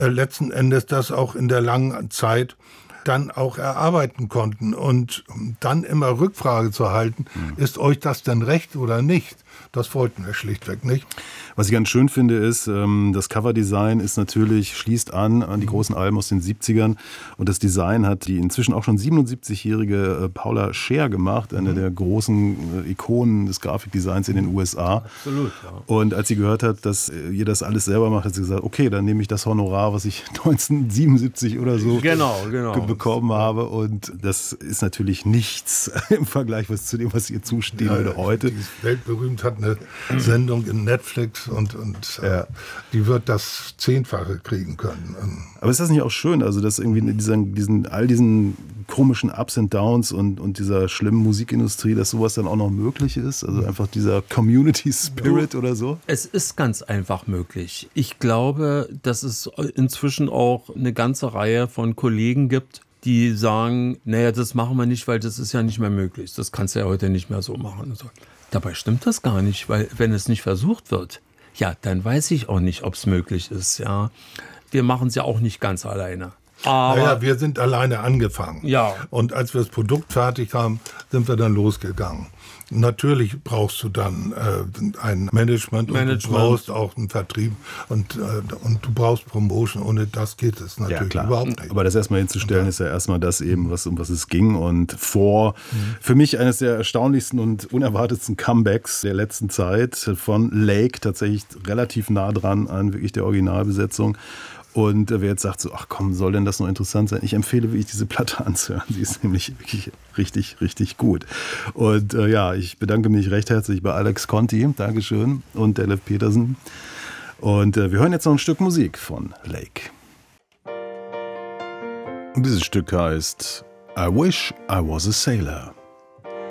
letzten Endes das auch in der langen Zeit dann auch erarbeiten konnten. Und dann immer Rückfrage zu halten, ist euch das denn recht oder nicht? Das wollten wir schlichtweg nicht. Was ich ganz schön finde, ist, das Coverdesign ist natürlich, schließt an die großen Alben aus den 70ern. Und das Design hat die inzwischen auch schon 77-jährige Paula Scher gemacht, eine der großen Ikonen des Grafikdesigns in den USA. Absolut, ja. Und als sie gehört hat, dass ihr das alles selber macht, hat sie gesagt, okay, dann nehme ich das Honorar, was ich 1977 oder so bekommen habe. Und das ist natürlich nichts im Vergleich zu dem, was ihr zustehen würde heute. Die ist weltberühmt, hat eine Sendung in Netflix und die wird das 10-fache kriegen können. Aber ist das nicht auch schön, also dass irgendwie in all diesen komischen Ups and Downs und dieser schlimmen Musikindustrie, dass sowas dann auch noch möglich ist? Also einfach dieser Community Spirit oder so? Es ist ganz einfach möglich. Ich glaube, dass es inzwischen auch eine ganze Reihe von Kollegen gibt, die sagen, naja, das machen wir nicht, weil das ist ja nicht mehr möglich. Das kannst du ja heute nicht mehr so machen. So. Dabei stimmt das gar nicht, weil wenn es nicht versucht wird, ja, dann weiß ich auch nicht, ob es möglich ist. Ja. Wir machen es ja auch nicht ganz alleine. Aber wir sind alleine angefangen. Ja. Und als wir das Produkt fertig haben, sind wir dann losgegangen. Natürlich brauchst du dann ein Management und du brauchst auch einen Vertrieb und du brauchst Promotion. Ohne das geht es natürlich überhaupt nicht. Aber das erstmal hinzustellen, ist ja erstmal das eben, um was es ging. Und für mich eines der erstaunlichsten und unerwartetsten Comebacks der letzten Zeit von Lake, tatsächlich relativ nah dran an wirklich der Originalbesetzung. Und wer jetzt sagt so, ach komm, soll denn das noch interessant sein? Ich empfehle wirklich, diese Platte anzuhören. Sie ist nämlich wirklich richtig, richtig gut. Und ich bedanke mich recht herzlich bei Alex Conti, Dankeschön, und Detlef Petersen. Und wir hören jetzt noch ein Stück Musik von Lake. Und dieses Stück heißt I Wish I Was a Sailor.